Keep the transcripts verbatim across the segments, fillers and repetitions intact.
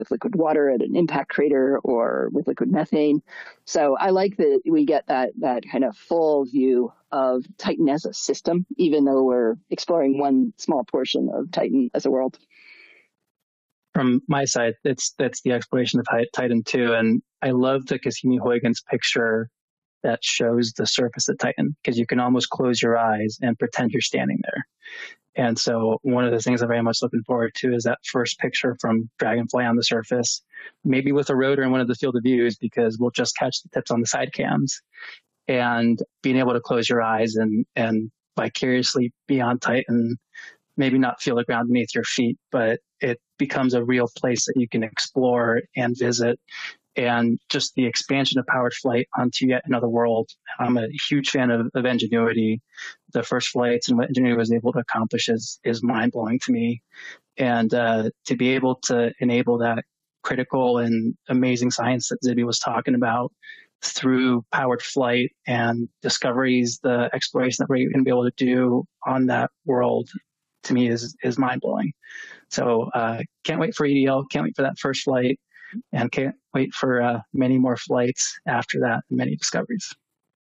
with liquid water at an impact crater or with liquid methane. So I like that we get that that kind of full view of Titan as a system, even though we're exploring one small portion of Titan as a world. From my side, it's that's the exploration of Titan too, and I love the Cassini-Huygens picture that shows the surface of Titan, because you can almost close your eyes and pretend you're standing there. And so one of the things I'm very much looking forward to is that first picture from Dragonfly on the surface, maybe with a rotor in one of the field of views, because we'll just catch the tips on the side cams, and being able to close your eyes and, and vicariously be on Titan, maybe not feel the ground beneath your feet, but it becomes a real place that you can explore and visit. And just the expansion of powered flight onto yet another world. I'm a huge fan of, of Ingenuity. The first flights and what Ingenuity was able to accomplish is, is mind-blowing to me. And uh, to be able to enable that critical and amazing science that Zibby was talking about through powered flight and discoveries, the exploration that we're going to be able to do on that world, to me is is mind-blowing. So uh, can't wait for E D L, can't wait for that first flight, and can't wait for uh, many more flights after that, and many discoveries.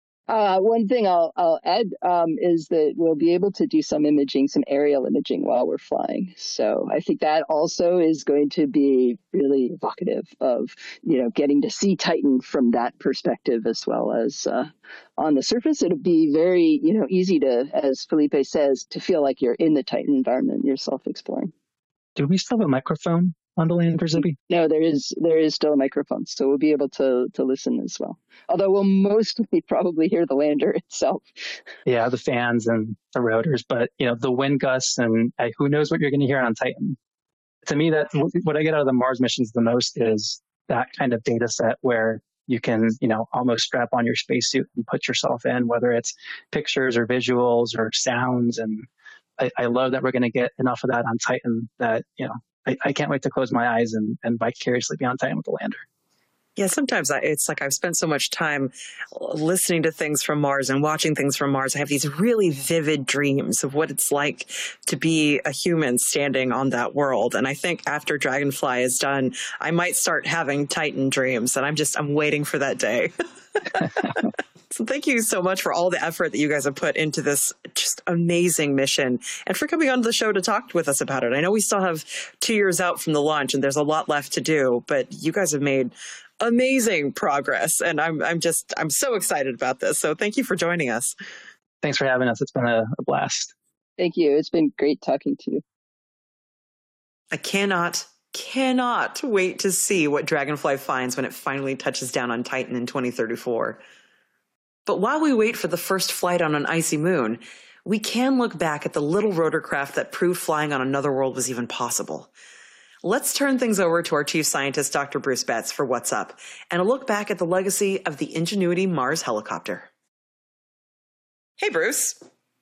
Uh, one thing I'll, I'll add um, is that we'll be able to do some imaging, some aerial imaging while we're flying. So I think that also is going to be really evocative of, you know, getting to see Titan from that perspective, as well as uh, on the surface. It'll be very, you know, easy to, as Felipe says, to feel like you're in the Titan environment yourself exploring. Do we still have a microphone on the lander, Zibby? No, there is there is still a microphone, so we'll be able to to listen as well. Although we'll mostly probably hear the lander itself. Yeah, the fans and the rotors, but you know, the wind gusts, and uh, who knows what you're going to hear on Titan. To me, that what I get out of the Mars missions the most is that kind of data set where you can, you know, almost strap on your spacesuit and put yourself in, whether it's pictures or visuals or sounds. And I, I love that we're going to get enough of that on Titan that, you know, I, I can't wait to close my eyes and, and vicariously be on Titan with the lander. Yeah, sometimes I, it's like I've spent so much time listening to things from Mars and watching things from Mars. I have these really vivid dreams of what it's like to be a human standing on that world. And I think after Dragonfly is done, I might start having Titan dreams. And I'm just, I'm waiting for that day. So thank you so much for all the effort that you guys have put into this just amazing mission, and for coming on the show to talk with us about it. I know we still have two years out from the launch and there's a lot left to do, but you guys have made amazing progress, and I'm I'm just I'm so excited about this. So thank you for joining us. Thanks for having us. It's been a, a blast. Thank you. It's been great talking to you. I cannot cannot wait to see what Dragonfly finds when it finally touches down on Titan in twenty thirty-four. But while we wait for the first flight on an icy moon, we can look back at the little rotorcraft that proved flying on another world was even possible. Let's turn things over to our chief scientist, Doctor Bruce Betts, for What's Up, and a look back at the legacy of the Ingenuity Mars helicopter. Hey, Bruce.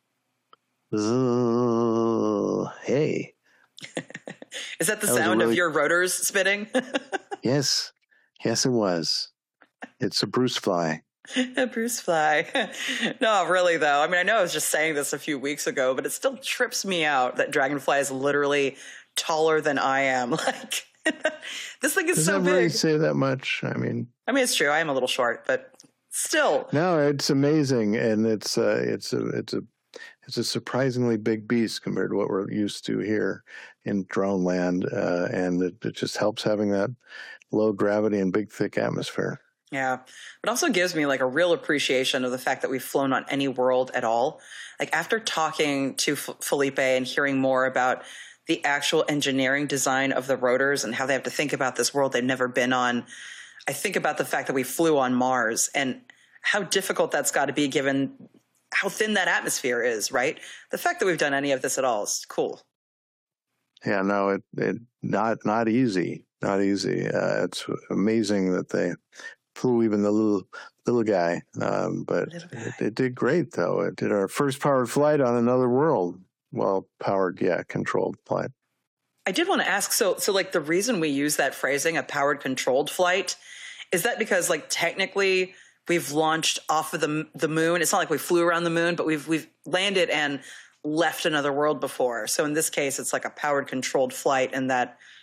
Uh, hey. Is that the that sound really... of your rotors spinning? Yes. Yes, it was. It's a Bruce fly. A Bruce fly. No, really, though. I mean, I know I was just saying this a few weeks ago, but it still trips me out that Dragonfly is literally taller than I am. Like, this thing is Does so that big. really say that much? I mean, I mean, it's true. I am a little short, but still. No, it's amazing, and it's uh, it's a it's a it's a surprisingly big beast compared to what we're used to here in drone land, uh, and it, it just helps having that low gravity and big thick atmosphere. Yeah. It also gives me like a real appreciation of the fact that we've flown on any world at all. Like after talking to F- Felipe and hearing more about the actual engineering design of the rotors and how they have to think about this world they've never been on, I think about the fact that we flew on Mars and how difficult that's got to be given how thin that atmosphere is, right? The fact that we've done any of this at all is cool. Yeah, no, it, it not not easy, not easy. Uh, it's amazing that they flew even the little little guy, um, but guy. It, it did great though. It did our first powered flight on another world. Well, powered, yeah, controlled flight. I did want to ask, so so like the reason we use that phrasing, a powered controlled flight, is that because like technically we've launched off of the the moon? It's not like we flew around the moon, but we've we've landed and left another world before. So in this case, it's like a powered controlled flight, and that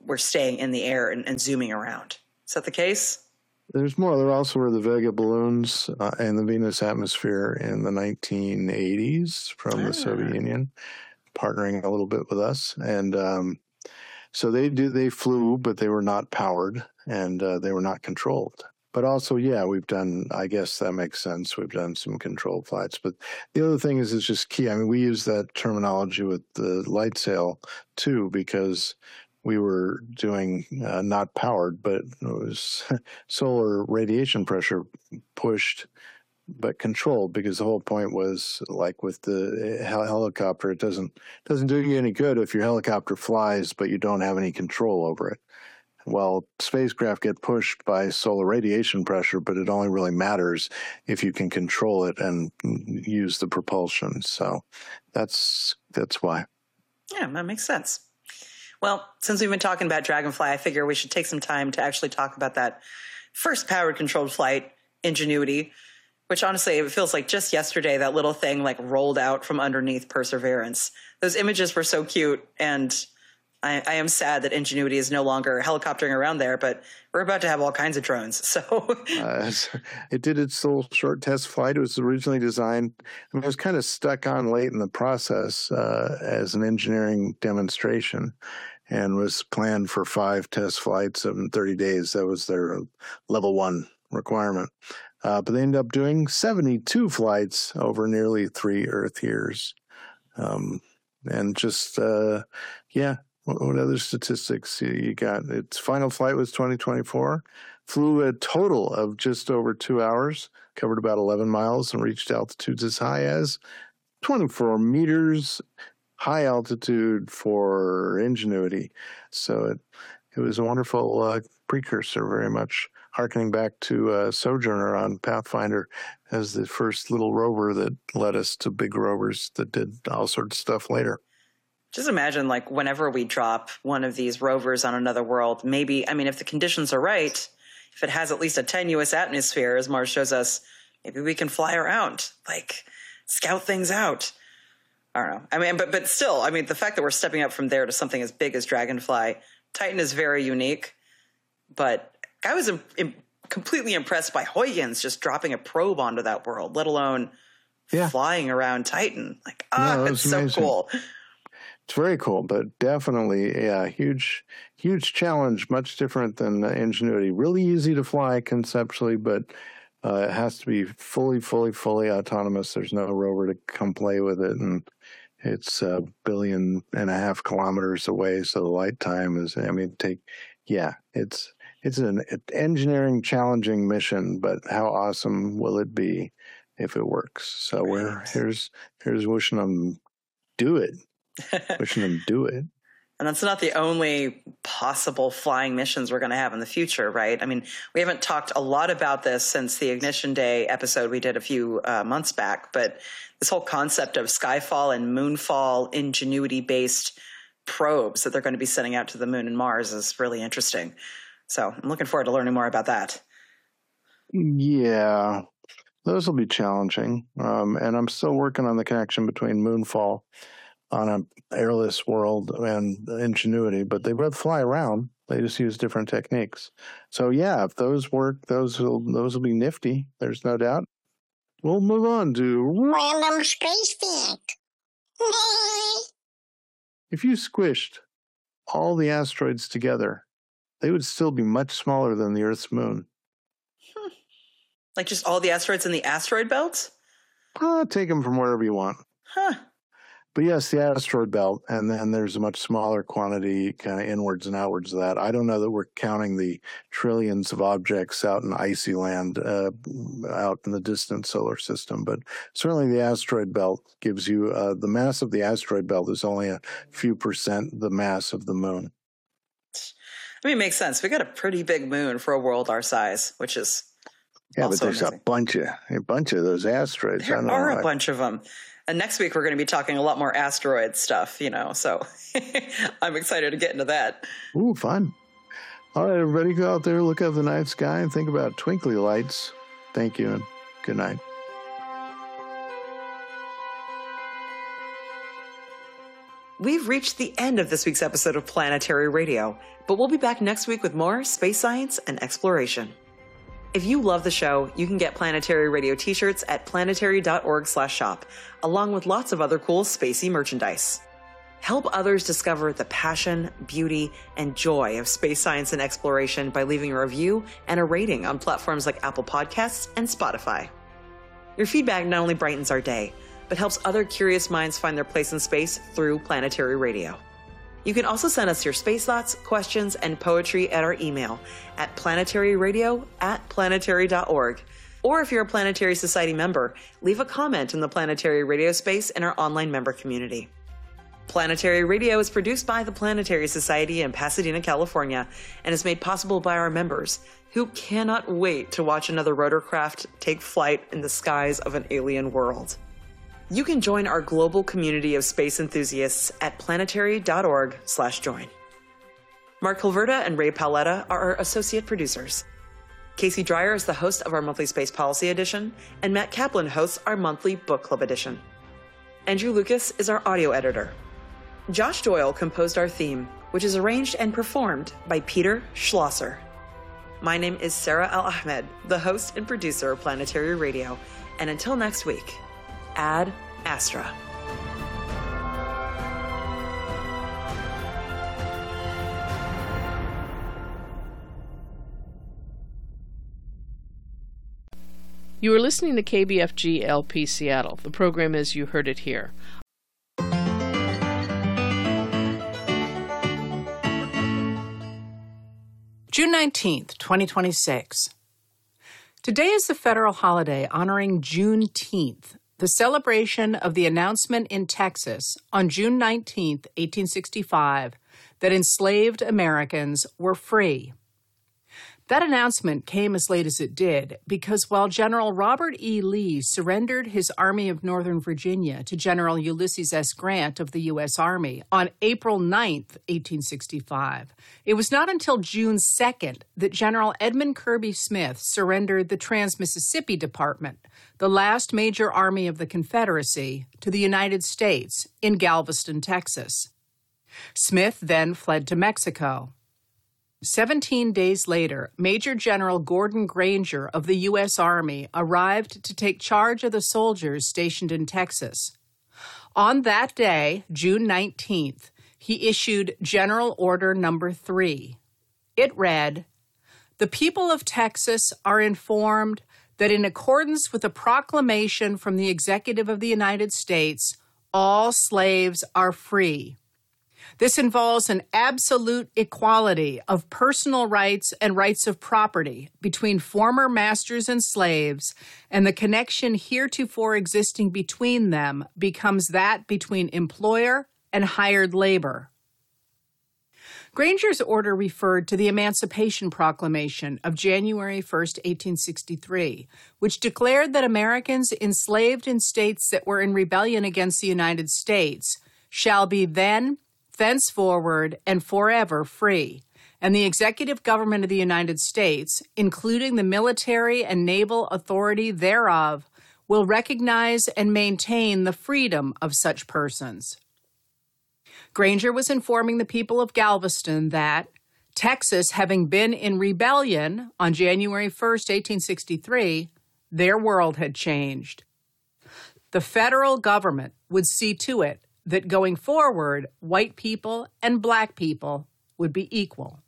we're staying in the air and, and zooming around. Is that the case? There's more. There also were the Vega balloons uh, in the Venus atmosphere in the nineteen eighties from ah. the Soviet Union, partnering a little bit with us. And um, so they do. They flew, but they were not powered, and uh, they were not controlled. But also, yeah, we've done, I guess that makes sense. We've done some controlled flights. But the other thing is it's just key. I mean, we use that terminology with the light sail, too, because we were doing uh, not powered, but it was solar radiation pressure pushed, but controlled, because the whole point was, like with the hel- helicopter, it doesn't doesn't do you any good if your helicopter flies, but you don't have any control over it. Well, spacecraft get pushed by solar radiation pressure, but it only really matters if you can control it and use the propulsion. So that's that's why. Yeah, that makes sense. Well, since we've been talking about Dragonfly, I figure we should take some time to actually talk about that first powered controlled flight, Ingenuity, which honestly, it feels like just yesterday that little thing like rolled out from underneath Perseverance. Those images were so cute, and I, I am sad that Ingenuity is no longer helicoptering around there, but we're about to have all kinds of drones. So uh, it did its little short test flight. It was originally designed, I mean, it was kind of stuck on late in the process uh, as an engineering demonstration, and was planned for five test flights in thirty days. That was their level one requirement. Uh, but they ended up doing seventy-two flights over nearly three Earth years. Um, and just, uh, yeah, what, what other statistics you got? Its final flight was twenty twenty-four, flew a total of just over two hours, covered about eleven miles, and reached altitudes as high as twenty-four meters, high altitude for Ingenuity. So it, it was a wonderful uh, precursor, very much harkening back to uh, Sojourner on Pathfinder as the first little rover that led us to big rovers that did all sorts of stuff later. Just imagine, like, whenever we drop one of these rovers on another world, maybe, I mean, if the conditions are right, if it has at least a tenuous atmosphere, as Mars shows us, maybe we can fly around, like, scout things out. I don't know. I mean, but but still, I mean, the fact that we're stepping up from there to something as big as Dragonfly, Titan is very unique, but I was im- im- completely impressed by Huygens just dropping a probe onto that world, let alone yeah. flying around Titan. Like, ah, no, it's so amazing. Cool. It's very cool, but definitely, yeah, huge, huge challenge, much different than uh, Ingenuity. Really easy to fly conceptually, but uh, it has to be fully, fully, fully autonomous. There's no rover to come play with it, and it's a billion and a half kilometers away, so the light time is, I mean, take, yeah, it's it's an engineering challenging mission, but how awesome will it be if it works? So right. we're here's here's wishing them do it, wishing them do it. And that's not the only possible flying missions we're going to have in the future, right? I mean, we haven't talked a lot about this since the Ignition Day episode we did a few uh, months back, but this whole concept of Skyfall and Moonfall Ingenuity-based probes that they're going to be sending out to the Moon and Mars is really interesting. So I'm looking forward to learning more about that. Yeah, those will be challenging. Um, and I'm still working on the connection between Moonfall on an airless world and Ingenuity, but they both fly around. They just use different techniques. So yeah, if those work, those will those will be nifty. There's no doubt. We'll move on to random space fact. If you squished all the asteroids together, they would still be much smaller than the Earth's moon. Hmm. Like just all the asteroids in the asteroid belt? Uh, take them from wherever you want. Huh. But yes, the asteroid belt, and then there's a much smaller quantity kind of inwards and outwards of that. I don't know that we're counting the trillions of objects out in icy land, uh, out in the distant solar system, but certainly the asteroid belt gives you, uh, the mass of the asteroid belt is only a few percent the mass of the moon. I mean, it makes sense. We got a pretty big moon for a world our size, which is yeah, but there's amazing. a bunch of a bunch of those asteroids. There I don't are know, a I, bunch of them. And next week we're going to be talking a lot more asteroid stuff, you know. So I'm excited to get into that. Ooh, fun! All right, everybody, go out there, look up the night sky, and think about twinkly lights. Thank you, and good night. We've reached the end of this week's episode of Planetary Radio, but we'll be back next week with more space science and exploration. If you love the show, you can get Planetary Radio t-shirts at planetary.org slash shop, along with lots of other cool spacey merchandise. Help others discover the passion, beauty, and joy of space science and exploration by leaving a review and a rating on platforms like Apple Podcasts and Spotify. Your feedback not only brightens our day, but helps other curious minds find their place in space through Planetary Radio. You can also send us your space thoughts, questions, and poetry at our email at planetaryradio at planetary dot org. Or if you're a Planetary Society member, leave a comment in the Planetary Radio space in our online member community. Planetary Radio is produced by the Planetary Society in Pasadena, California, and is made possible by our members, who cannot wait to watch another rotorcraft take flight in the skies of an alien world. You can join our global community of space enthusiasts at planetary.org slash join. Mark Hilverda and Ray Paoletta are our associate producers. Casey Dreyer is the host of our monthly Space Policy Edition, and Matt Kaplan hosts our monthly Book Club Edition. Andrew Lucas is our audio editor. Josh Doyle composed our theme, which is arranged and performed by Peter Schlosser. My name is Sarah Al-Ahmed, the host and producer of Planetary Radio, and until next week, Ad Astra. You are listening to K B F G L P Seattle. The program is You Heard It Here. June nineteenth, twenty twenty-six. Today is the federal holiday honoring Juneteenth, the celebration of the announcement in Texas on June nineteenth, eighteen sixty-five, that enslaved Americans were free. That announcement came as late as it did because while General Robert E. Lee surrendered his Army of Northern Virginia to General Ulysses S. Grant of the U S. Army on April ninth, eighteen sixty-five, it was not until June second that General Edmund Kirby Smith surrendered the Trans-Mississippi Department, the last major army of the Confederacy, to the United States in Galveston, Texas. Smith then fled to Mexico. Seventeen days later, Major General Gordon Granger of the U S. Army arrived to take charge of the soldiers stationed in Texas. On that day, June nineteenth, he issued General Order Number Three. It read, "The people of Texas are informed that in accordance with a proclamation from the Executive of the United States, all slaves are free. This involves an absolute equality of personal rights and rights of property between former masters and slaves, and the connection heretofore existing between them becomes that between employer and hired labor." Granger's order referred to the Emancipation Proclamation of January first, eighteen sixty-three, which declared that Americans enslaved in states that were in rebellion against the United States shall be then, thenceforward, and forever free, and the executive government of the United States, including the military and naval authority thereof, will recognize and maintain the freedom of such persons. Granger was informing the people of Galveston that, Texas having been in rebellion on January first, eighteen sixty-three, their world had changed. The federal government would see to it that going forward, white people and black people would be equal.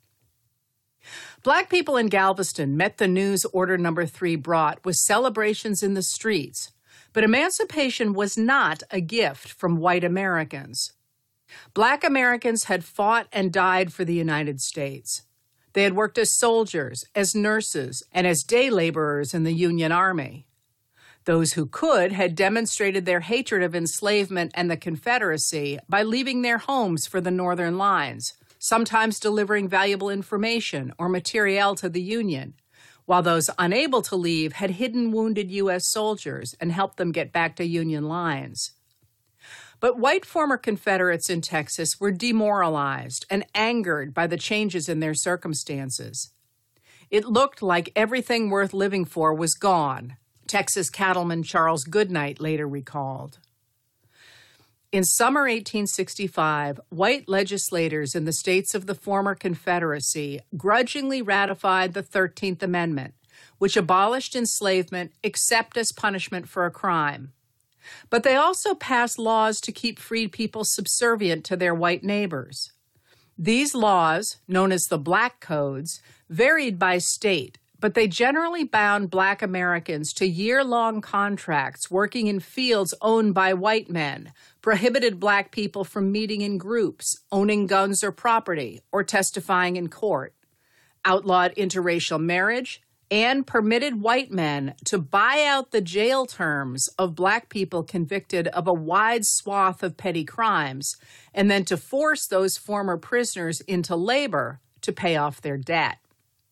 Black people in Galveston met the news Order Number Three brought with celebrations in the streets, but emancipation was not a gift from white Americans. Black Americans had fought and died for the United States. They had worked as soldiers, as nurses, and as day laborers in the Union Army. Those who could had demonstrated their hatred of enslavement and the Confederacy by leaving their homes for the Northern lines, sometimes delivering valuable information or materiel to the Union, while those unable to leave had hidden wounded U S soldiers and helped them get back to Union lines. But white former Confederates in Texas were demoralized and angered by the changes in their circumstances. It looked like everything worth living for was gone, Texas cattleman Charles Goodnight later recalled. in summer eighteen sixty-five, white legislators in the states of the former Confederacy grudgingly ratified the thirteenth Amendment, which abolished enslavement except as punishment for a crime. But they also passed laws to keep freed people subservient to their white neighbors. These laws, known as the Black Codes, varied by state, but they generally bound Black Americans to year-long contracts working in fields owned by white men, prohibited Black people from meeting in groups, owning guns or property, or testifying in court, outlawed interracial marriage, and permitted white men to buy out the jail terms of Black people convicted of a wide swath of petty crimes, and then to force those former prisoners into labor to pay off their debt.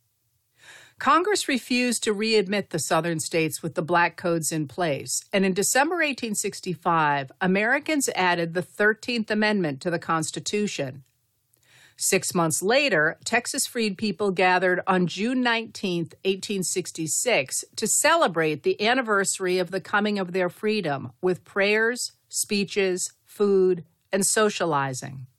Congress refused to readmit the Southern states with the Black Codes in place, and in December eighteen sixty-five, Americans added the thirteenth Amendment to the Constitution. Six months later, Texas freed people gathered on June nineteenth, eighteen sixty-six, to celebrate the anniversary of the coming of their freedom with prayers, speeches, food, and socializing.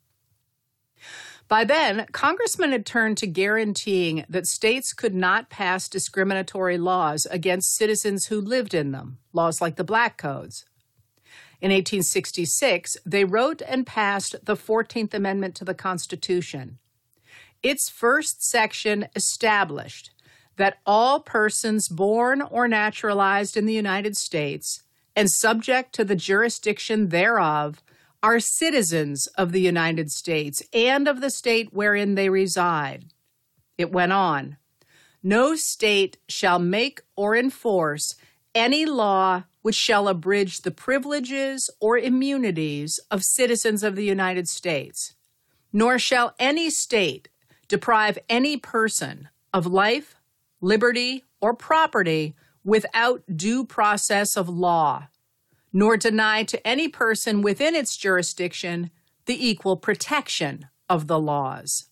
By then, congressmen had turned to guaranteeing that states could not pass discriminatory laws against citizens who lived in them, laws like the Black Codes. In eighteen sixty-six, they wrote and passed the fourteenth Amendment to the Constitution. Its first section established that all persons born or naturalized in the United States and subject to the jurisdiction thereof are citizens of the United States and of the state wherein they reside. It went on, no state shall make or enforce any law which shall abridge the privileges or immunities of citizens of the United States, nor shall any state deprive any person of life, liberty, or property without due process of law, nor deny to any person within its jurisdiction the equal protection of the laws.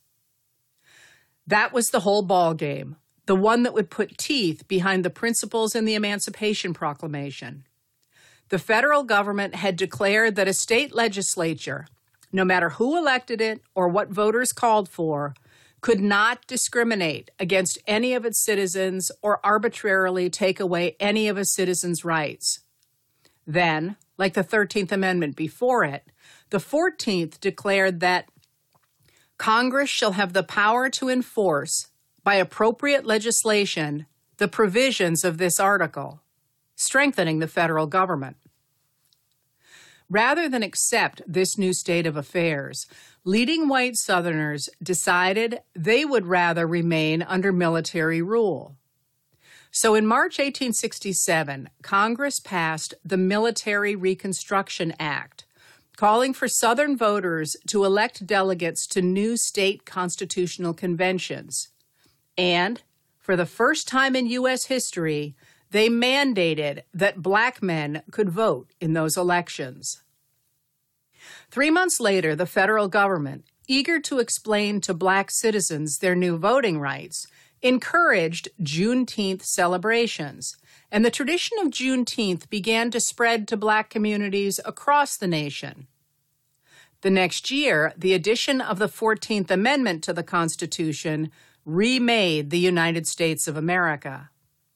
That was the whole ballgame, the one that would put teeth behind the principles in the Emancipation Proclamation. The federal government had declared that a state legislature, no matter who elected it or what voters called for, could not discriminate against any of its citizens or arbitrarily take away any of a citizen's rights. Then, like the thirteenth Amendment before it, the fourteenth declared that Congress shall have the power to enforce, by appropriate legislation, the provisions of this article, strengthening the federal government. Rather than accept this new state of affairs, leading white Southerners decided they would rather remain under military rule. So in March eighteen sixty-seven, Congress passed the Military Reconstruction Act, calling for Southern voters to elect delegates to new state constitutional conventions. And, for the first time in U S history, they mandated that Black men could vote in those elections. Three months later, the federal government, eager to explain to Black citizens their new voting rights, encouraged Juneteenth celebrations, and the tradition of Juneteenth began to spread to Black communities across the nation. The next year, the addition of the fourteenth Amendment to the Constitution remade the United States of America.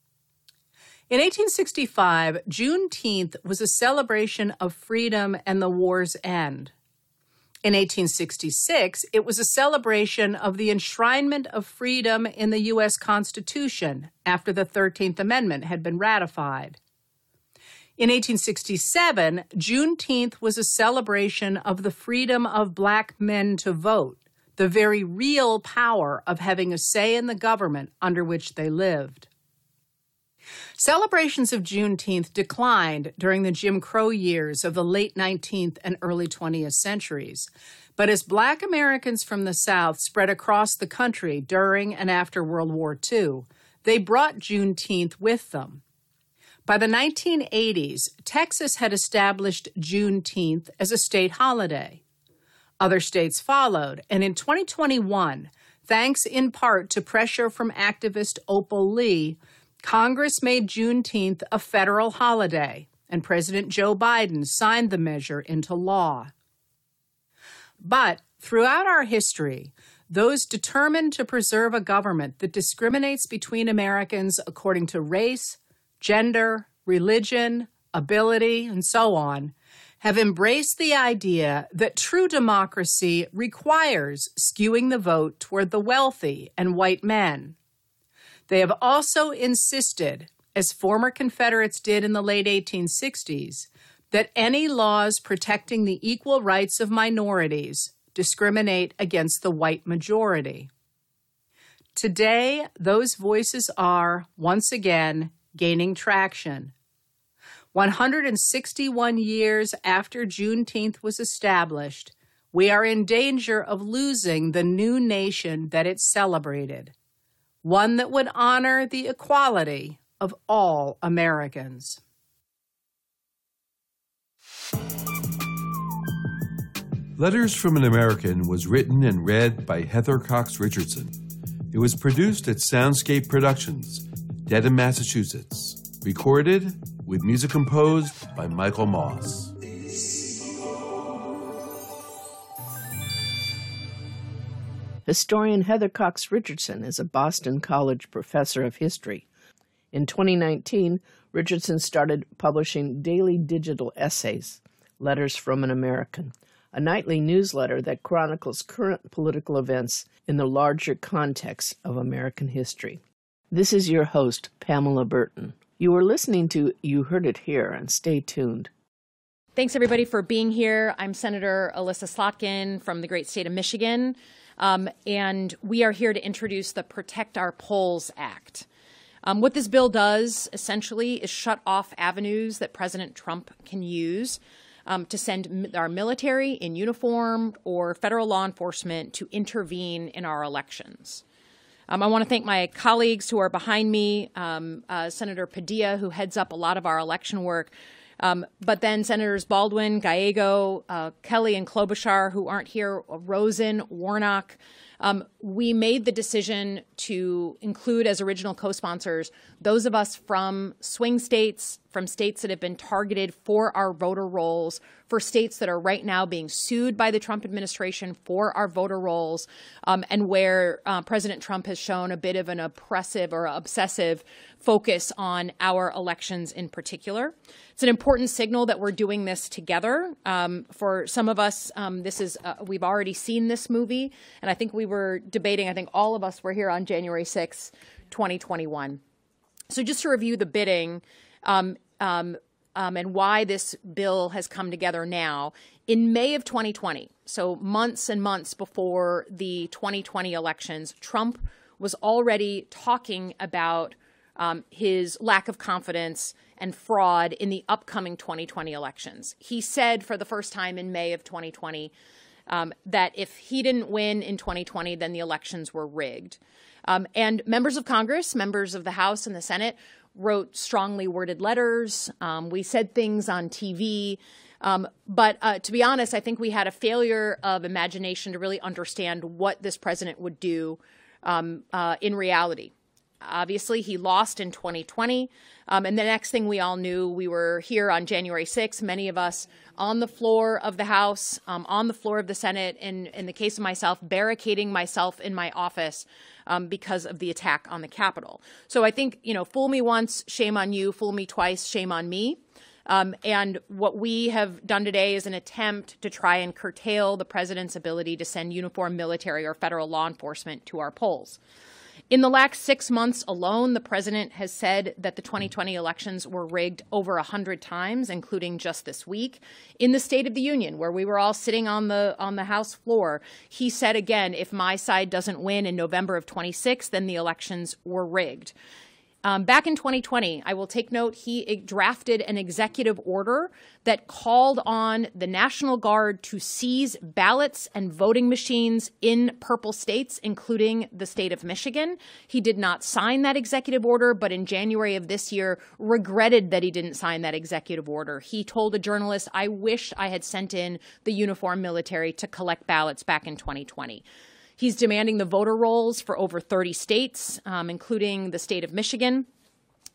In eighteen sixty-five, Juneteenth was a celebration of freedom and the war's end. In eighteen sixty-six, it was a celebration of the enshrinement of freedom in the U S Constitution after the thirteenth Amendment had been ratified. In eighteen sixty-seven, Juneteenth was a celebration of the freedom of Black men to vote, the very real power of having a say in the government under which they lived. Celebrations of Juneteenth declined during the Jim Crow years of the late nineteenth and early twentieth centuries, but as Black Americans from the South spread across the country during and after World War Two, they brought Juneteenth with them. By the nineteen eighties, Texas had established Juneteenth as a state holiday. Other states followed, and in twenty twenty-one, thanks in part to pressure from activist Opal Lee, Congress made Juneteenth a federal holiday, and President Joe Biden signed the measure into law. But throughout our history, those determined to preserve a government that discriminates between Americans according to race, gender, religion, ability, and so on, have embraced the idea that true democracy requires skewing the vote toward the wealthy and white men. They have also insisted, as former Confederates did in the late eighteen sixties, that any laws protecting the equal rights of minorities discriminate against the white majority. Today, those voices are, once again, gaining traction. one hundred sixty-one years after Juneteenth was established, we are in danger of losing the new nation that it celebrated, one that would honor the equality of all Americans. Letters from an American was written and read by Heather Cox Richardson. It was produced at Soundscape Productions, Dedham, Massachusetts. Recorded with music composed by Michael Moss. Historian Heather Cox Richardson is a Boston College professor of history. In twenty nineteen, Richardson started publishing daily digital essays, Letters from an American, a nightly newsletter that chronicles current political events in the larger context of American history. This is your host, Pamela Burton. You are listening to You Heard It Here, and stay tuned. Thanks, everybody, for being here. I'm Senator Alyssa Slotkin from the great state of Michigan, um, and we are here to introduce the Protect Our Polls Act. Um, what this bill does, essentially, is shut off avenues that President Trump can use um, to send our military in uniform or federal law enforcement to intervene in our elections. Um, I want to thank my colleagues who are behind me, um, uh, Senator Padilla, who heads up a lot of our election work, um, but then Senators Baldwin, Gallego, uh, Kelly, and Klobuchar, who aren't here, Rosen, Warnock. Um, we made the decision to include as original co-sponsors those of us from swing states, from states that have been targeted for our voter rolls, for states that are right now being sued by the Trump administration for our voter rolls, um, and where uh, President Trump has shown a bit of an oppressive or obsessive focus on our elections in particular. It's an important signal that we're doing this together. Um, for some of us, um, this is uh, we've already seen this movie, and I think we were debating, I think all of us were here on January sixth, twenty twenty-one. So just to review the bidding, um, um, Um, and why this bill has come together now. In May of twenty twenty, so months and months before the twenty twenty elections, Trump was already talking about um, his lack of confidence and fraud in the upcoming twenty twenty elections. He said for the first time in May of twenty twenty um, that if he didn't win in twenty twenty, then the elections were rigged. Um, and members of Congress, members of the House and the Senate, wrote strongly worded letters. Um, we said things on T V. Um, but uh, to be honest, I think we had a failure of imagination to really understand what this president would do um, uh, in reality. Obviously, he lost in twenty twenty. Um, and the next thing we all knew, we were here on January sixth, many of us on the floor of the House, um, on the floor of the Senate, and in the case of myself, barricading myself in my office um, because of the attack on the Capitol. So I think, you know, fool me once, shame on you, fool me twice, shame on me. Um, and what we have done today is an attempt to try and curtail the president's ability to send uniformed military or federal law enforcement to our polls. In the last six months alone, the president has said that the twenty twenty elections were rigged over one hundred times, including just this week. In the State of the Union, where we were all sitting on the on the House floor, he said again, if my side doesn't win in November of twenty-six, then the elections were rigged. Um, back in twenty twenty, I will take note, he drafted an executive order that called on the National Guard to seize ballots and voting machines in purple states, including the state of Michigan. He did not sign that executive order, but in January of this year, regretted that he didn't sign that executive order. He told a journalist, I wish I had sent in the uniformed military to collect ballots back in twenty twenty. He's demanding the voter rolls for over thirty states, um, including the state of Michigan.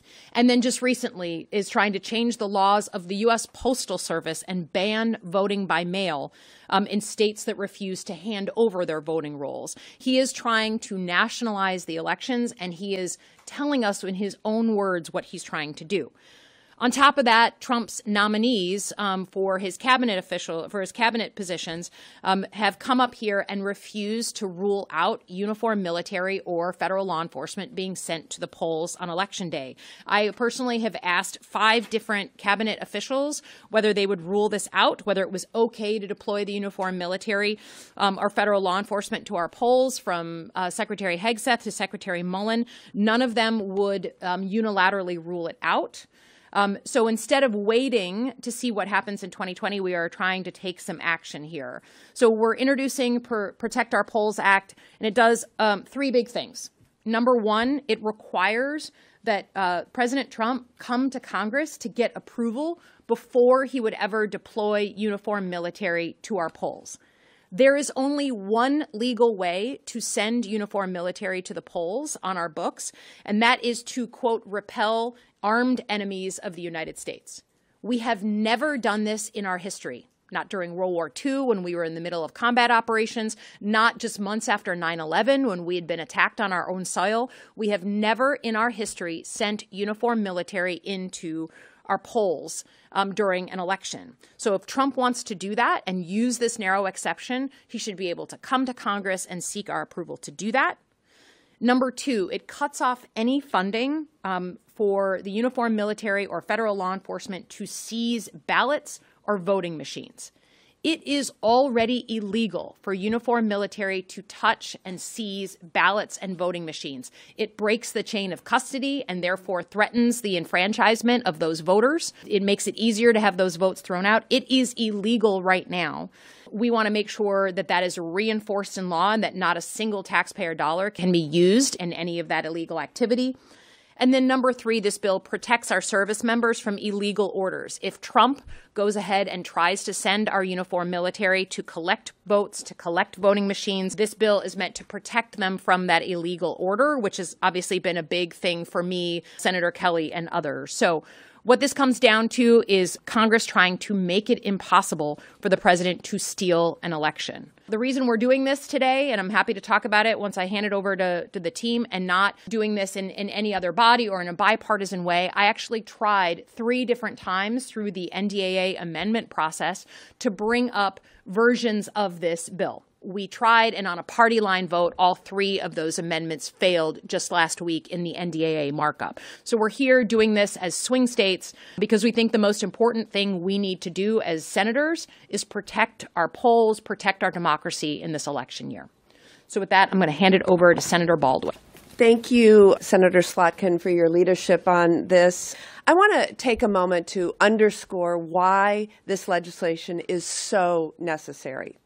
And then just recently is trying to change the laws of the U S Postal Service and ban voting by mail um, in states that refuse to hand over their voting rolls. He is trying to nationalize the elections, and he is telling us in his own words what he's trying to do. On top of that, Trump's nominees um, for his cabinet official for his cabinet positions um, have come up here and refused to rule out uniformed military or federal law enforcement being sent to the polls on Election Day. I personally have asked five different cabinet officials whether they would rule this out, whether it was okay to deploy the uniformed military um, or federal law enforcement to our polls, from uh, Secretary Hegseth to Secretary Mullen. None of them would um, unilaterally rule it out. Um, so instead of waiting to see what happens in twenty twenty, we are trying to take some action here. So we're introducing per, Protect Our Polls Act, and it does um, three big things. Number one, it requires that uh, President Trump come to Congress to get approval before he would ever deploy uniformed military to our polls. There is only one legal way to send uniformed military to the polls on our books, and that is to, quote, repel armed enemies of the United States. We have never done this in our history, not during World War Two when we were in the middle of combat operations, not just months after nine eleven when we had been attacked on our own soil. We have never in our history sent uniformed military into our polls um, during an election. So if Trump wants to do that and use this narrow exception, he should be able to come to Congress and seek our approval to do that. Number two, it cuts off any funding um, for the uniformed military or federal law enforcement to seize ballots or voting machines. It is already illegal for uniformed military to touch and seize ballots and voting machines. It breaks the chain of custody and therefore threatens the enfranchisement of those voters. It makes it easier to have those votes thrown out. It is illegal right now. We want to make sure that that is reinforced in law and that not a single taxpayer dollar can be used in any of that illegal activity. And then number three, this bill protects our service members from illegal orders. If Trump goes ahead and tries to send our uniformed military to collect votes, to collect voting machines, this bill is meant to protect them from that illegal order, which has obviously been a big thing for me, Senator Kelly, and others. So what this comes down to is Congress trying to make it impossible for the president to steal an election. The reason we're doing this today, and I'm happy to talk about it once I hand it over to, to the team, and not doing this in, in any other body or in a bipartisan way, I actually tried three different times through the N D A A amendment process to bring up versions of this bill. We tried, and on a party line vote, all three of those amendments failed just last week in the N D A A markup. So we're here doing this as swing states because we think the most important thing we need to do as senators is protect our polls, protect our democracy in this election year. So with that, I'm going to hand it over to Senator Baldwin. Thank you, Senator Slotkin, for your leadership on this. I want to take a moment to underscore why this legislation is so necessary.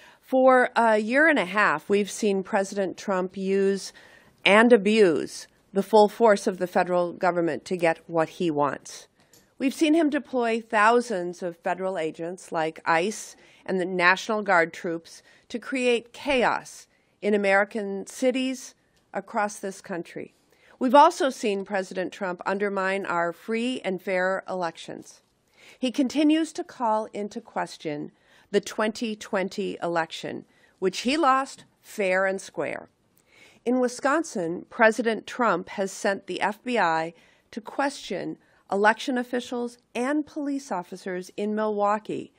For a year and a half, we've seen President Trump use and abuse the full force of the federal government to get what he wants. We've seen him deploy thousands of federal agents like ICE and the National Guard troops to create chaos in American cities across this country. We've also seen President Trump undermine our free and fair elections. He continues to call into question the twenty twenty election, which he lost fair and square. In Wisconsin, President Trump has sent the F B I to question election officials and police officers in Milwaukee,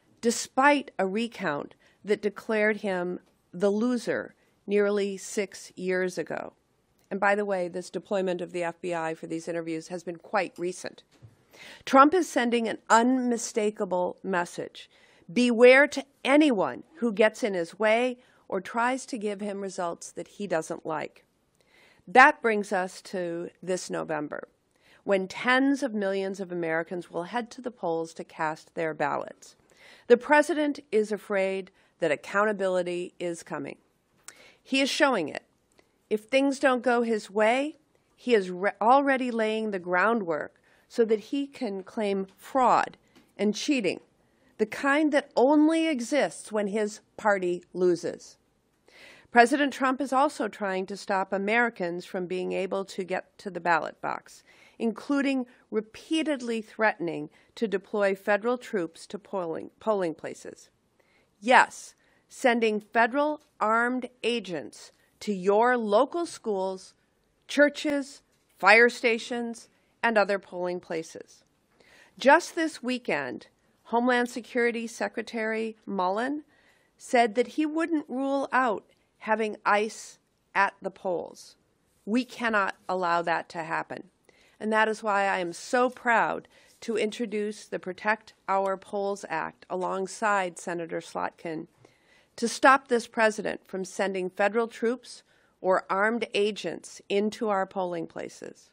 despite a recount that declared him the loser nearly six years ago. And by the way, this deployment of the F B I for these interviews has been quite recent. Trump is sending an unmistakable message. Beware to anyone who gets in his way or tries to give him results that he doesn't like. That brings us to this November, when tens of millions of Americans will head to the polls to cast their ballots. The president is afraid that accountability is coming. He is showing it. If things don't go his way, he is re- already laying the groundwork so that he can claim fraud and cheating, the kind that only exists when his party loses. President Trump is also trying to stop Americans from being able to get to the ballot box, including repeatedly threatening to deploy federal troops to polling, polling places. Yes, sending federal armed agents to your local schools, churches, fire stations, and other polling places. Just this weekend, Homeland Security Secretary Mullen said that he wouldn't rule out having ICE at the polls. We cannot allow that to happen. And that is why I am so proud to introduce the Protect Our Polls Act alongside Senator Slotkin to stop this president from sending federal troops or armed agents into our polling places.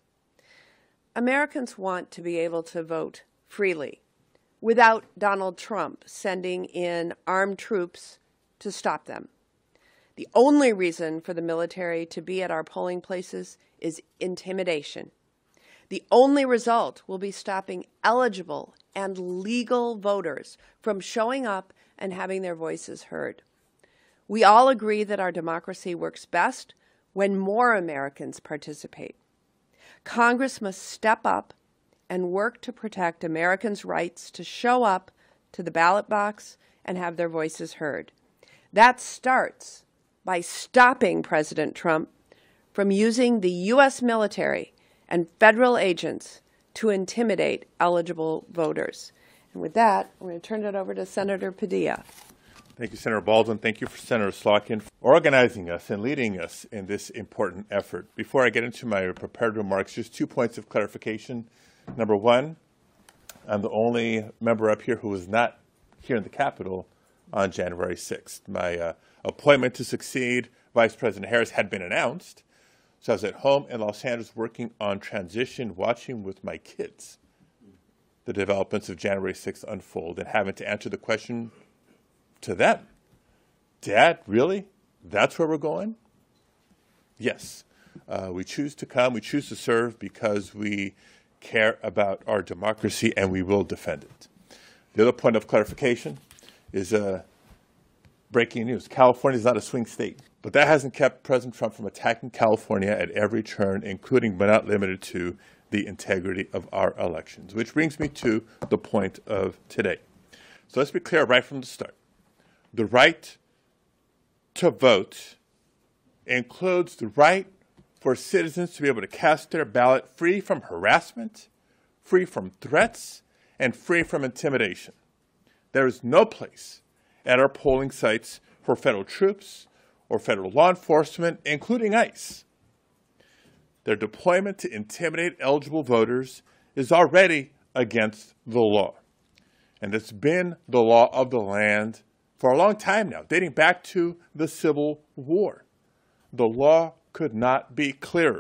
Americans want to be able to vote freely without Donald Trump sending in armed troops to stop them. The only reason for the military to be at our polling places is intimidation. The only result will be stopping eligible and legal voters from showing up and having their voices heard. We all agree that our democracy works best when more Americans participate. Congress must step up and work to protect Americans' rights to show up to the ballot box and have their voices heard. That starts by stopping President Trump from using the U S military and federal agents to intimidate eligible voters. And with that, I'm going to turn it over to Senator Padilla. Thank you, Senator Baldwin. Thank you for Senator Slotkin for organizing us and leading us in this important effort. Before I get into my prepared remarks, just two points of clarification. Number one, I'm the only member up here who was not here in the Capitol on January sixth. My uh, appointment to succeed Vice President Harris had been announced, so I was at home in Los Angeles working on transition, watching with my kids the developments of January sixth unfold and having to answer the question to them, Dad, really? That's where we're going? Yes. Uh, we choose to come, we choose to serve because we care about our democracy and we will defend it. The other point of clarification is uh, breaking news. California is not a swing state, but that hasn't kept President Trump from attacking California at every turn, including but not limited to the integrity of our elections, which brings me to the point of today. So let's be clear right from the start. The right to vote includes the right for citizens to be able to cast their ballot free from harassment, free from threats, and free from intimidation. There is no place at our polling sites for federal troops or federal law enforcement, including ICE. Their deployment to intimidate eligible voters is already against the law. And it's been the law of the land for a long time now, dating back to the Civil War. The law could not be clearer.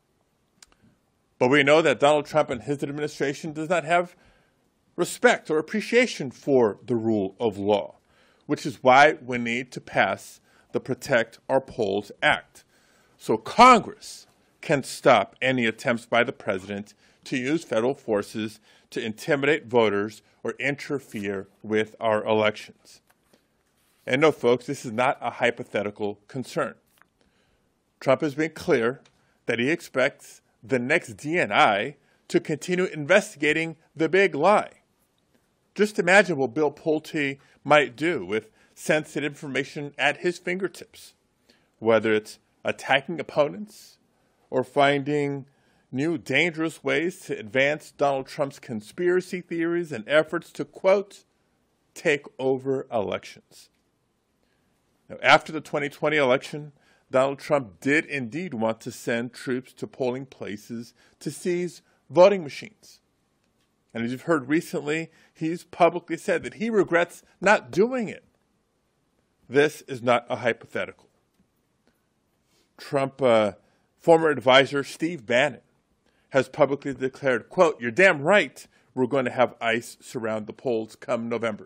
But we know that Donald Trump and his administration does not have respect or appreciation for the rule of law, which is why we need to pass the Protect Our Polls Act, so Congress can stop any attempts by the president to use federal forces to intimidate voters or interfere with our elections. And no, folks, this is not a hypothetical concern. Trump has been clear that he expects the next D N I to continue investigating the big lie. Just imagine what Bill Pulte might do with sensitive information at his fingertips, whether it's attacking opponents or finding new dangerous ways to advance Donald Trump's conspiracy theories and efforts to, quote, take over elections. Now, after the twenty twenty election, Donald Trump did indeed want to send troops to polling places to seize voting machines. And as you've heard recently, he's publicly said that he regrets not doing it. This is not a hypothetical. Trump, uh, former advisor Steve Bannon, has publicly declared, quote, "You're damn right we're going to have ICE surround the polls come November."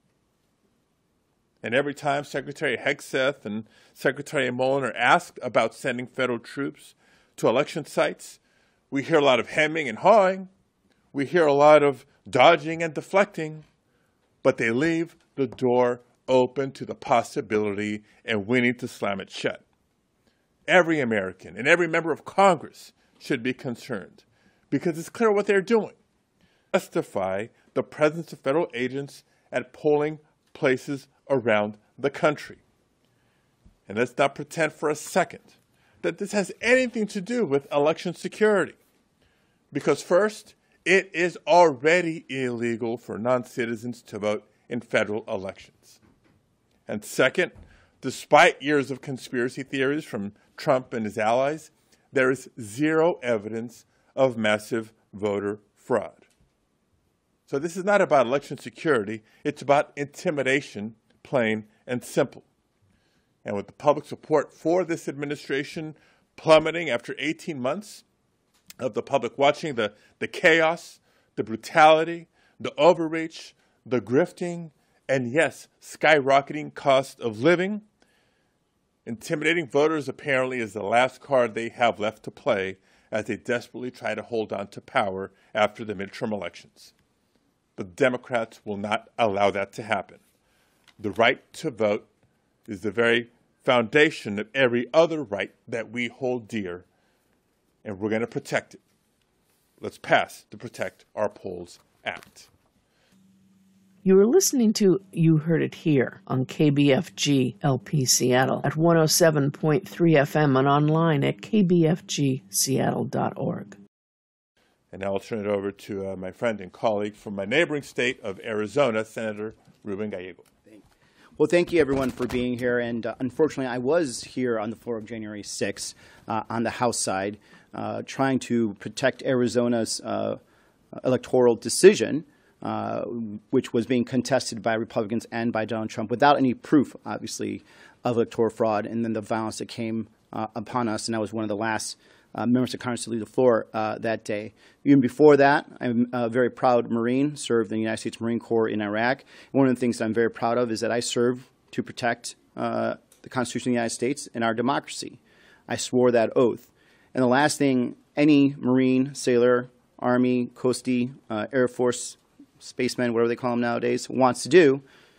And every time Secretary Hegseth and Secretary Mullen are asked about sending federal troops to election sites, we hear a lot of hemming and hawing. We hear a lot of dodging and deflecting, but they leave the door open to the possibility and we need to slam it shut. Every American and every member of Congress should be concerned because it's clear what they're doing. Justify the presence of federal agents at polling places around the country. And let's not pretend for a second that this has anything to do with election security. Because first, it is already illegal for non-citizens to vote in federal elections. And second, despite years of conspiracy theories from Trump and his allies, there is zero evidence of massive voter fraud. So this is not about election security, it's about intimidation, plain and simple. And with the public support for this administration plummeting after eighteen months of the public watching the, the chaos, the brutality, the overreach, the grifting, and yes, skyrocketing cost of living, intimidating voters apparently is the last card they have left to play as they desperately try to hold on to power after the midterm elections. But Democrats will not allow that to happen. The right to vote is the very foundation of every other right that we hold dear, and we're going to protect it. Let's pass the Protect Our Polls Act. You were listening to You Heard It Here on K B F G L P Seattle at one oh seven point three F M and online at k b f g seattle dot org. And now I'll turn it over to uh, my friend and colleague from my neighboring state of Arizona, Senator Ruben Gallego. Well, thank you, everyone, for being here. And uh, unfortunately, I was here on the floor of January sixth uh, on the House side, uh, trying to protect Arizona's uh, electoral decision, uh, which was being contested by Republicans and by Donald Trump without any proof, obviously, of electoral fraud. And then the violence that came uh, upon us, and I was one of the last Uh, members of Congress to leave the floor uh, that day. Even before that, I'm a very proud Marine, served in the United States Marine Corps in Iraq. One of the things that I'm very proud of is that I serve to protect uh, the Constitution of the United States and our democracy. I swore that oath. And the last thing any Marine, sailor, Army, Coastie, uh, Air Force, spaceman, whatever they call them nowadays, wants to do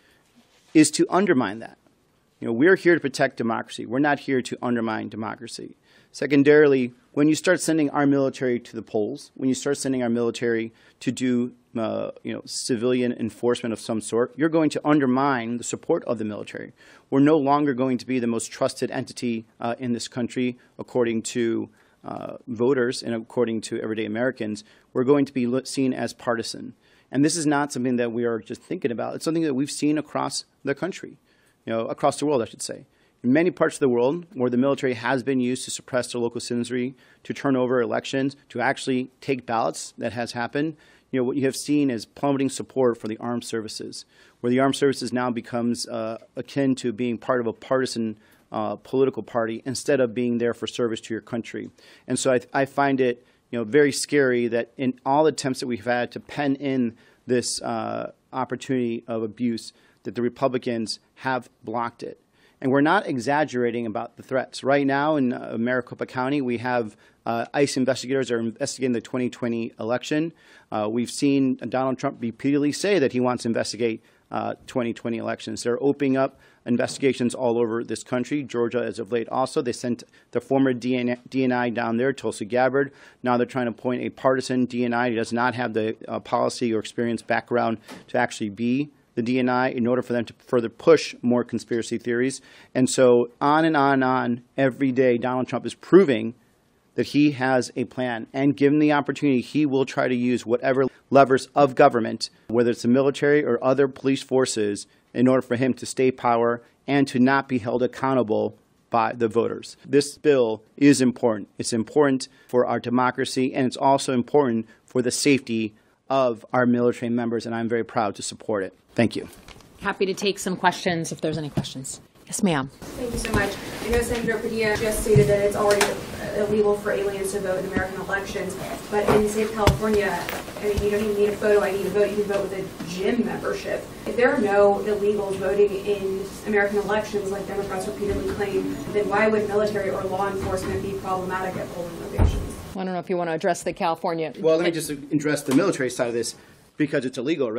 is to undermine that. You know, we're here to protect democracy. We're not here to undermine democracy. Secondarily, when you start sending our military to the polls, when you start sending our military to do uh, you know, civilian enforcement of some sort, you're going to undermine the support of the military. We're no longer going to be the most trusted entity uh, in this country, according to uh, voters and according to everyday Americans. We're going to be seen as partisan. And this is not something that we are just thinking about. It's something that we've seen across the country, you know, across the world, I should say. In many parts of the world where the military has been used to suppress their local citizenry, to turn over elections, to actually take ballots, that has happened, you know, what you have seen is plummeting support for the armed services, where the armed services now becomes uh, akin to being part of a partisan uh, political party instead of being there for service to your country. And so I, I find it, you know, very scary that in all attempts that we've had to pen in this uh, opportunity of abuse, that the Republicans have blocked it. And we're not exaggerating about the threats. Right now in uh, Maricopa County, we have uh, ICE investigators are investigating the twenty twenty election. Uh, we've seen Donald Trump repeatedly say that he wants to investigate uh, twenty twenty elections. They're opening up investigations all over this country. Georgia, as of late, also. They sent the former D N I down there, Tulsi Gabbard. Now they're trying to appoint a partisan D N I who does not have the uh, policy or experience background to actually be the D N I in order for them to further push more conspiracy theories. And so on and on and on, every day Donald Trump is proving that he has a plan. And given the opportunity, he will try to use whatever levers of government, whether it's the military or other police forces, in order for him to stay power and to not be held accountable by the voters. This bill is important. It's important for our democracy, and it's also important for the safety of our military members, and I'm very proud to support it. Thank you. Happy to take some questions if there's any questions. Yes, ma'am. Thank you so much. I know Senator Padilla just stated that it's already illegal for aliens to vote in American elections, but in the state of California, I mean, you don't even need a photo I D to vote. You can vote with a gym membership. If there are no illegals voting in American elections, like Democrats repeatedly claim, then why would military or law enforcement be problematic at polling locations? I don't know if you want to address the California. Well, let me just address the military side of this, because it's illegal already.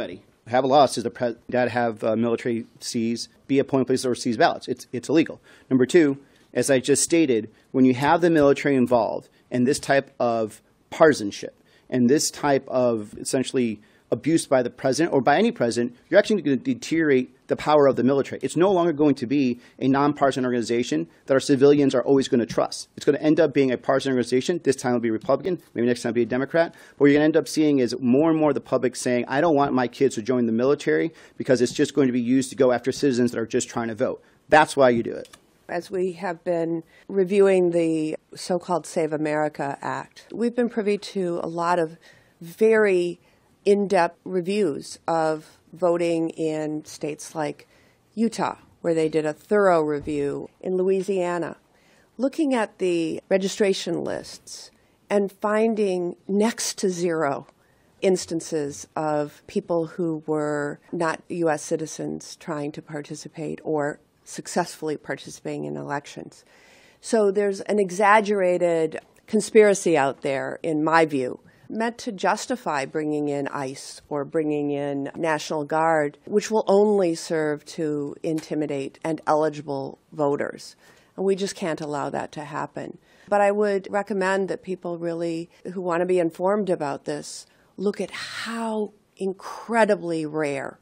have a law that says the pre- that have uh, military seize, be appointed places or seize ballots. It's it's illegal. Number two, as I just stated, when you have the military involved in this type of partisanship and this type of essentially abuse by the president or by any president, you're actually going to deteriorate the power of the military. It's no longer going to be a nonpartisan organization that our civilians are always going to trust. It's going to end up being a partisan organization. This time it'll be Republican, maybe next time it'll be a Democrat. But what you're going to end up seeing is more and more the public saying, I don't want my kids to join the military because it's just going to be used to go after citizens that are just trying to vote. That's why you do it. As we have been reviewing the so-called Save America Act, we've been privy to a lot of very in-depth reviews of voting in states like Utah, where they did a thorough review, in Louisiana, looking at the registration lists and finding next to zero instances of people who were not U S citizens trying to participate or successfully participating in elections. So there's an exaggerated conspiracy out there, in my view, meant to justify bringing in ICE or bringing in National Guard, which will only serve to intimidate and eligible voters. And we just can't allow that to happen. But I would recommend that people really, who want to be informed about this, look at how incredibly rare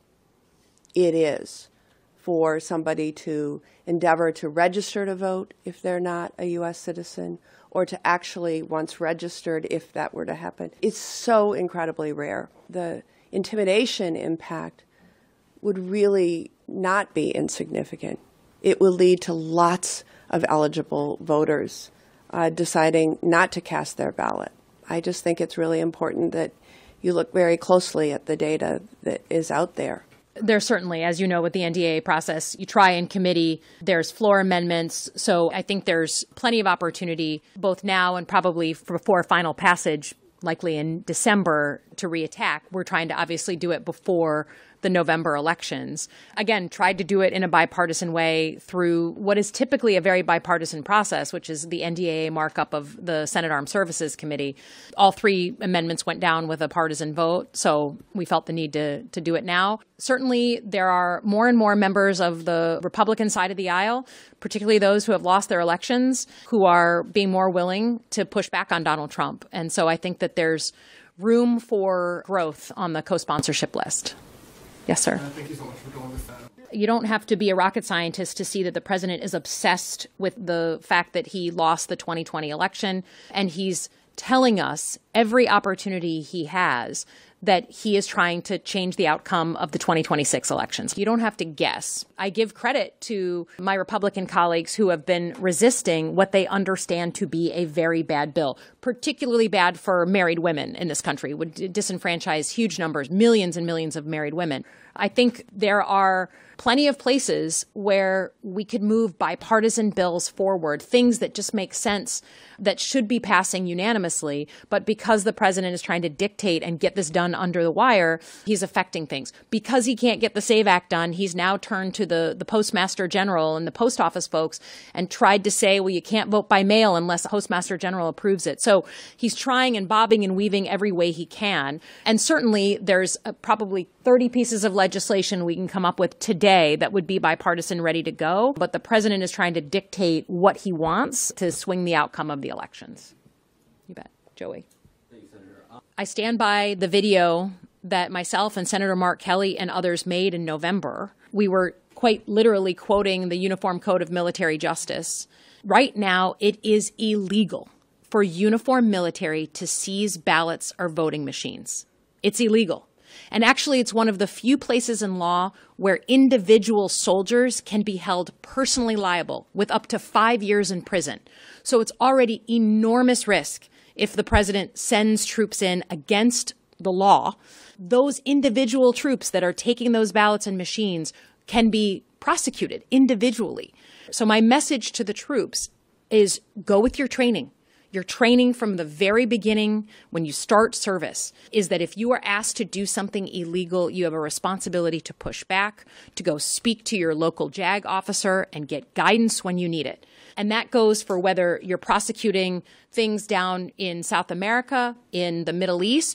it is for somebody to endeavor to register to vote if they're not a U S citizen, or to actually, once registered, if that were to happen. It's so incredibly rare. The intimidation impact would really not be insignificant. It will lead to lots of eligible voters uh, deciding not to cast their ballot. I just think it's really important that you look very closely at the data that is out there. There's certainly, as you know, with the N D A A process, you try in committee, there's floor amendments. So I think there's plenty of opportunity, both now and probably before final passage, likely in December, to reattack. We're trying to obviously do it before the November elections. Again, tried to do it in a bipartisan way through what is typically a very bipartisan process, which is the N D A A markup of the Senate Armed Services Committee. All three amendments went down with a partisan vote, so we felt the need to, to do it now. Certainly, there are more and more members of the Republican side of the aisle, particularly those who have lost their elections, who are being more willing to push back on Donald Trump. And so I think that there's room for growth on the co-sponsorship list. Yes, sir. Uh, thank you so much for going with that. You don't have to be a rocket scientist to see that the president is obsessed with the fact that he lost the twenty twenty election, and he's telling us every opportunity he has that he is trying to change the outcome of the twenty twenty-six elections. You don't have to guess. I give credit to my Republican colleagues who have been resisting what they understand to be a very bad bill, particularly bad for married women in this country, would disenfranchise huge numbers, millions and millions of married women. I think there are plenty of places where we could move bipartisan bills forward, things that just make sense, that should be passing unanimously. But because the president is trying to dictate and get this done under the wire, he's affecting things. Because he can't get the SAVE Act done, he's now turned to the, the Postmaster General and the post office folks and tried to say, well, you can't vote by mail unless the Postmaster General approves it. So he's trying and bobbing and weaving every way he can. And certainly there's uh, probably thirty pieces of legislation we can come up with today that would be bipartisan, ready to go. But the president is trying to dictate what he wants to swing the outcome of the elections. You bet. Joey. Thank you, Senator. I stand by the video that myself and Senator Mark Kelly and others made in November. We were quite literally quoting the Uniform Code of Military Justice. Right now, it is illegal for uniformed military to seize ballots or voting machines. It's illegal. And actually, it's one of the few places in law where individual soldiers can be held personally liable with up to five years in prison. So it's already enormous risk if the president sends troops in against the law. Those individual troops that are taking those ballots and machines can be prosecuted individually. So my message to the troops is go with your training. Your training from the very beginning when you start service is that if you are asked to do something illegal, you have a responsibility to push back, to go speak to your local JAG officer and get guidance when you need it. And that goes for whether you're prosecuting things down in South America, in the Middle East,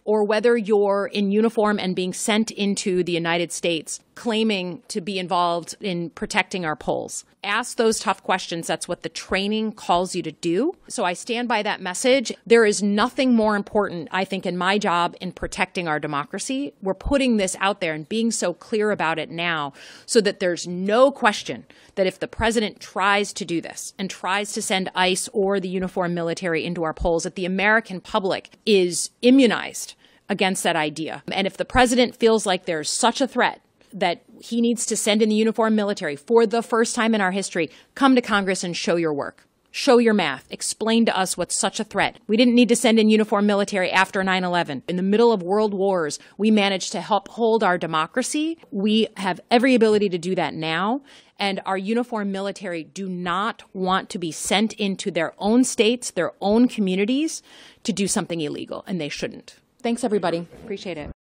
or whether you're in uniform and being sent into the United States claiming to be involved in protecting our polls. Ask those tough questions. That's what the training calls you to do. So I stand by that message. There is nothing more important, I think, in my job in protecting our democracy. We're putting this out there and being so clear about it now so that there's no question that if the president tries to do this and tries to send ICE or the uniformed military into our polls, that the American public is immunized against that idea. And if the president feels like there's such a threat that he needs to send in the uniformed military for the first time in our history, come to Congress and show your work. Show your math. Explain to us what's such a threat. We didn't need to send in uniformed military after nine eleven. In the middle of world wars, we managed to help hold our democracy. We have every ability to do that now. And our uniformed military do not want to be sent into their own states, their own communities, to do something illegal, and they shouldn't. Thanks, everybody. Appreciate it.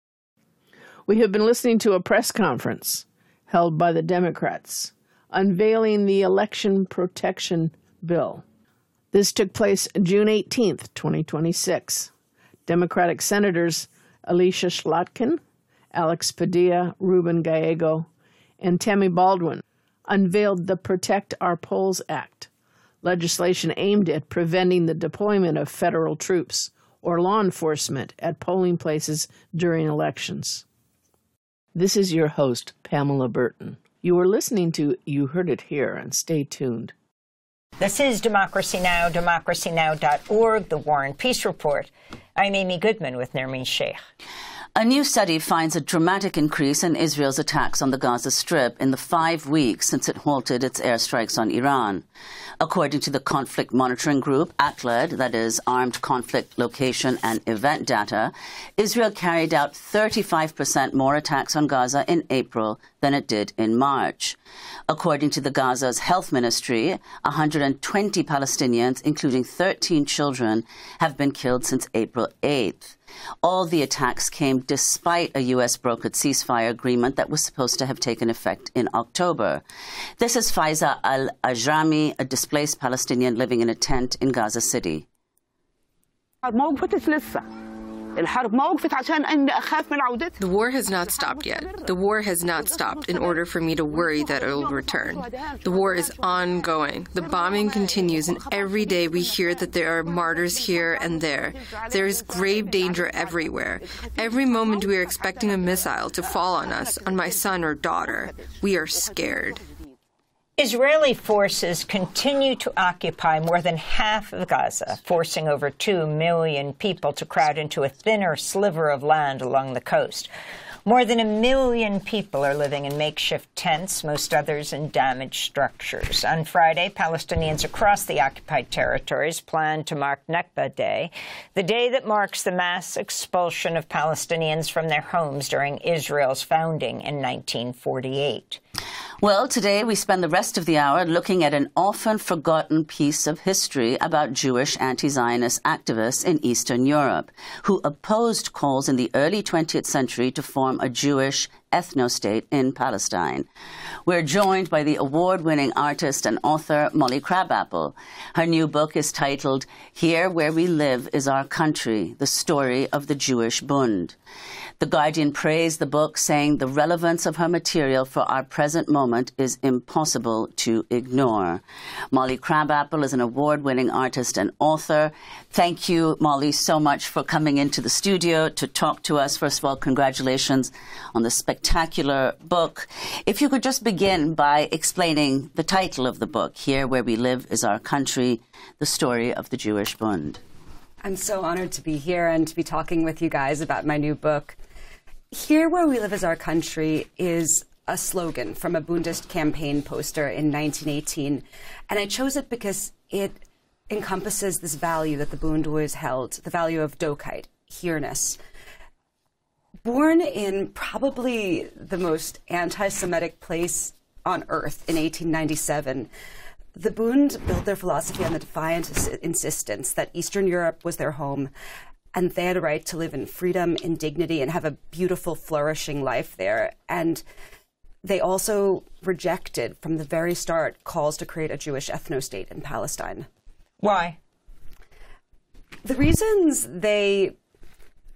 We have been listening to a press conference held by the Democrats unveiling the Election Protection Bill. This took place June eighteenth, twenty twenty-six. Democratic Senators Alicia Slotkin, Alex Padilla, Ruben Gallego, and Tammy Baldwin unveiled the Protect Our Polls Act, legislation aimed at preventing the deployment of federal troops or law enforcement at polling places during elections. This is your host, Pamela Burton. You are listening to You Heard It Here, and stay tuned. This is Democracy Now!, democracy now dot org, the War and Peace Report. I'm Amy Goodman with Nermeen Sheikh. A new study finds a dramatic increase in Israel's attacks on the Gaza Strip in the five weeks since it halted its airstrikes on Iran. According to the conflict monitoring group, A C L E D, that is Armed Conflict Location and Event Data, Israel carried out thirty-five percent more attacks on Gaza in April than it did in March. According to the Gaza's health ministry, one hundred twenty Palestinians, including thirteen children, have been killed since April eighth. All the attacks came despite a U S brokered ceasefire agreement that was supposed to have taken effect in October. This is Faiza al-Ajrami, a displaced Palestinian living in a tent in Gaza City. The war has not stopped yet. The war has not stopped in order for me to worry that it will return. The war is ongoing. The bombing continues, and every day we hear that there are martyrs here and there. There is grave danger everywhere. Every moment we are expecting a missile to fall on us, on my son or daughter. We are scared. Israeli forces continue to occupy more than half of Gaza, forcing over two million people to crowd into a thinner sliver of land along the coast. More than a million people are living in makeshift tents, most others in damaged structures. On Friday, Palestinians across the occupied territories planned to mark Nakba Day, the day that marks the mass expulsion of Palestinians from their homes during Israel's founding in nineteen forty-eight. Well, today we spend the rest of the hour looking at an often forgotten piece of history about Jewish anti-Zionist activists in Eastern Europe who opposed calls in the early twentieth century to form a Jewish ethno-state in Palestine. We're joined by the award-winning artist and author Molly Crabapple. Her new book is titled Here Where We Live Is Our Country, The Story of the Jewish Bund. The Guardian praised the book, saying the relevance of her material for our present moment is impossible to ignore. Molly Crabapple is an award-winning artist and author. Thank you, Molly, so much for coming into the studio to talk to us. First of all, congratulations on the spectacular book. If you could just begin by explaining the title of the book, Here Where We Live Is Our Country, The Story of the Jewish Bund. I'm so honored to be here and to be talking with you guys about my new book. Here Where We Live Is Our Country is a slogan from a Bundist campaign poster in nineteen eighteen. And I chose it because it encompasses this value that the Bund always held, the value of Dokheit, here-ness. Born in probably the most anti-Semitic place on earth in eighteen ninety-seven, the Bund built their philosophy on the defiant insistence that Eastern Europe was their home, and they had a right to live in freedom, in dignity, and have a beautiful, flourishing life there. And they also rejected, from the very start, calls to create a Jewish ethno-state in Palestine. Why? The reasons they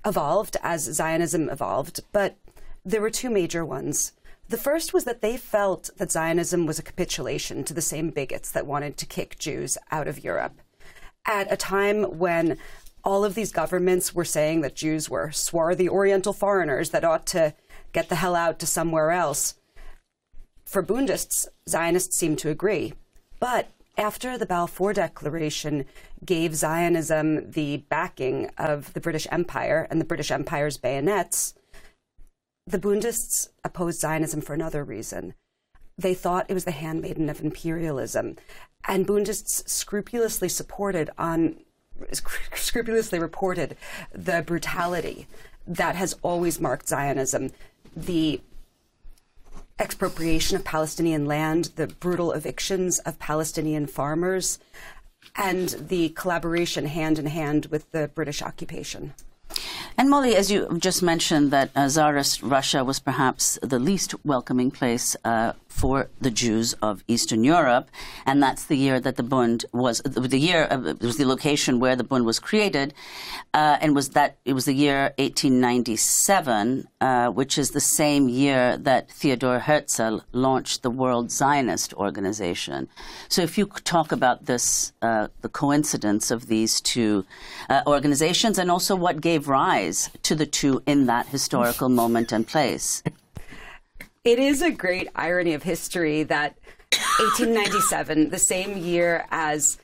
evolved as Zionism evolved, but there were two major ones. The first was that they felt that Zionism was a capitulation to the same bigots that wanted to kick Jews out of Europe. At a time when all of these governments were saying that Jews were swarthy Oriental foreigners that ought to get the hell out to somewhere else, for Bundists, Zionists seemed to agree. But after the Balfour Declaration gave Zionism the backing of the British Empire and the British Empire's bayonets, the Bundists opposed Zionism for another reason. They thought it was the handmaiden of imperialism, and Bundists scrupulously supported on scrupulously reported the brutality that has always marked Zionism, the expropriation of Palestinian land, the brutal evictions of Palestinian farmers, and the collaboration hand in hand with the British occupation. And Molly, as you just mentioned, that uh, Tsarist Russia was perhaps the least welcoming place uh, for the Jews of Eastern Europe, and that's the year that the Bund was the year of, it was the location where the Bund was created, uh, and was that it was the year eighteen ninety-seven, uh, which is the same year that Theodor Herzl launched the World Zionist Organization. So, if you could talk about this, uh, the coincidence of these two uh, organizations, and also what gave rise to the two in that historical moment and place. It is a great irony of history that eighteen ninety-seven, the same year as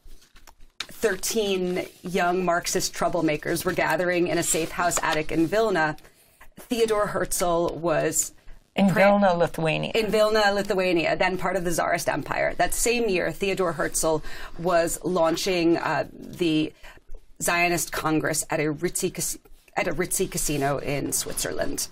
thirteen young Marxist troublemakers were gathering in a safe house attic in Vilna, Theodor Herzl was in Vilna, Lithuania. In Vilna, Lithuania, then part of the Tsarist Empire. That same year, Theodor Herzl was launching uh, the Zionist Congress at a ritzy at a ritzy casino in Switzerland.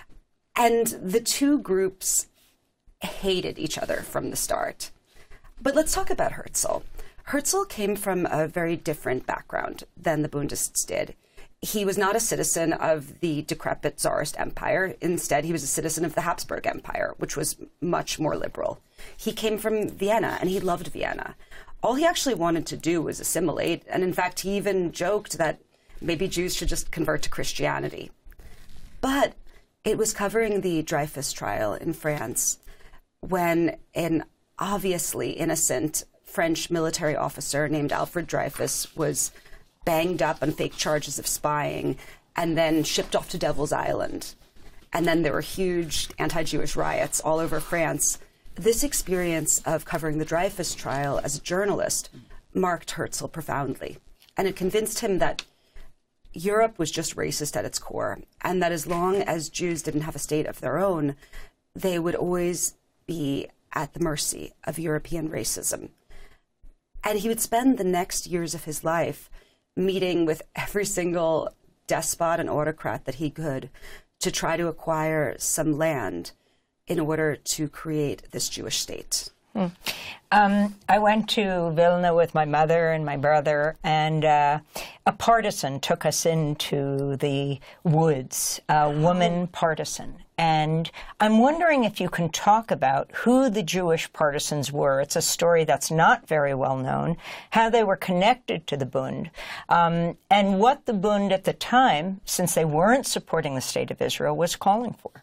And the two groups hated each other from the start. But let's talk about Herzl. Herzl came from a very different background than the Bundists did. He was not a citizen of the decrepit Tsarist Empire. Instead, he was a citizen of the Habsburg Empire, which was much more liberal. He came from Vienna, and he loved Vienna. All he actually wanted to do was assimilate, and in fact, he even joked that maybe Jews should just convert to Christianity. But it was covering the Dreyfus trial in France when an obviously innocent French military officer named Alfred Dreyfus was banged up on fake charges of spying and then shipped off to Devil's Island. And then there were huge anti-Jewish riots all over France. This experience of covering the Dreyfus trial as a journalist marked Herzl profoundly. And it convinced him that Europe was just racist at its core, and that as long as Jews didn't have a state of their own, they would always be at the mercy of European racism. And he would spend the next years of his life meeting with every single despot and autocrat that he could to try to acquire some land in order to create this Jewish state. Hmm. Um, I went to Vilna with my mother and my brother, and uh, a partisan took us into the woods, a woman partisan. And I'm wondering if you can talk about who the Jewish partisans were. It's a story that's not very well known, how they were connected to the Bund, um, and what the Bund at the time, since they weren't supporting the State of Israel, was calling for.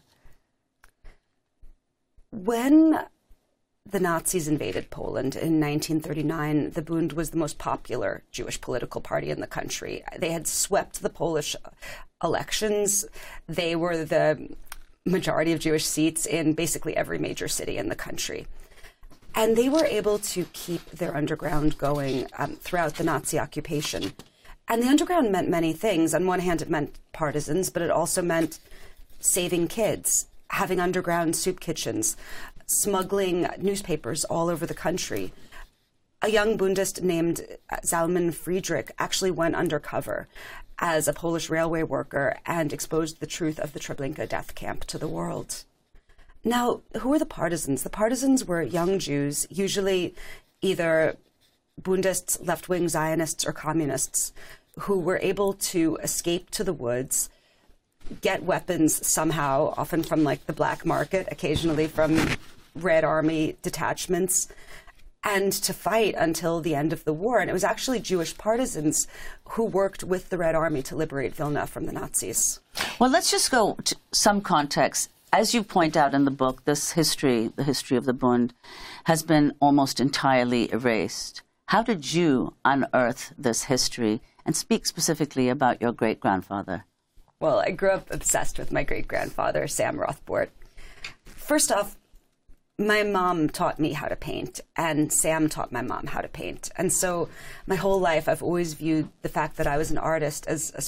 When the Nazis invaded Poland in nineteen thirty-nine, the Bund was the most popular Jewish political party in the country. They had swept the Polish elections. They were the majority of Jewish seats in basically every major city in the country. And they were able to keep their underground going um, throughout the Nazi occupation. And the underground meant many things. On one hand, it meant partisans, but it also meant saving kids, having underground soup kitchens, smuggling newspapers all over the country. A young Bundist named Zalman Friedrich actually went undercover as a Polish railway worker and exposed the truth of the Treblinka death camp to the world. Now, who were the partisans? The partisans were young Jews, usually either Bundists, left-wing Zionists, or communists, who were able to escape to the woods, get weapons somehow, often from like the black market, occasionally from Red Army detachments, and to fight until the end of the war. And it was actually Jewish partisans who worked with the Red Army to liberate Vilna from the Nazis. Well, let's just go to some context. As you point out in the book, this history, the history of the Bund, has been almost entirely erased. How did you unearth this history, and speak specifically about your great-grandfather? Well, I grew up obsessed with my great-grandfather, Sam Rothbard. First off, my mom taught me how to paint, and Sam taught my mom how to paint. And so my whole life, I've always viewed the fact that I was an artist as a